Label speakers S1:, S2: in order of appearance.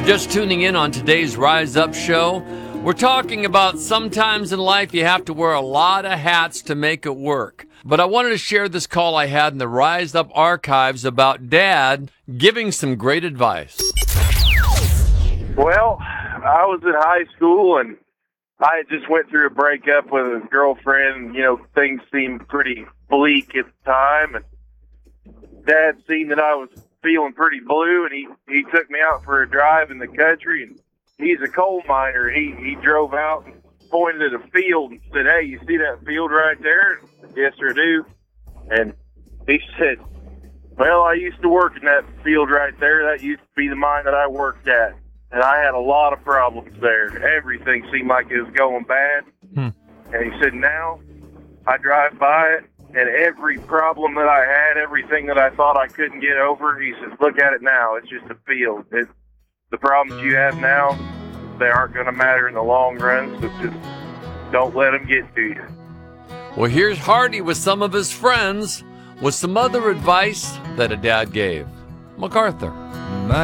S1: just tuning in on today's Rise Up show, we're talking about sometimes in life you have to wear a lot of hats to make it work. But I wanted to share this call I had in the Rise Up archives about Dad giving some great advice.
S2: Well, I was in high school and I had just went through a breakup with a girlfriend. You know, things seemed pretty bleak at the time. And Dad seen that I was feeling pretty blue, and he took me out for a drive in the country. And he's a coal miner. He drove out and pointed at a field and said, "Hey, you see that field right there?" "Yes, sir, I do." And he said, "Well, I used to work in that field right there. That used to be the mine that I worked at. And I had a lot of problems there. Everything seemed like it was going bad." And he said, "Now I drive by it, and every problem that I had, everything that I thought I couldn't get over," he says, "look at it now. It's just a field. The problems you have now, they aren't going to matter in the long run, so just don't let them get to you."
S1: Well, here's Hardy with some of his friends with some other advice that a dad gave. MacArthur.